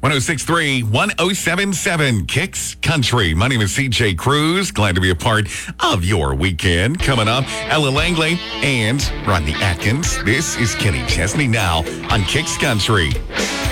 1063, 1077 Kicks Country. My name is CJ Cruz. Glad to be a part of your weekend. Coming up, Ella Langley and Rodney Atkins. This is Kenny Chesney now on Kicks Country.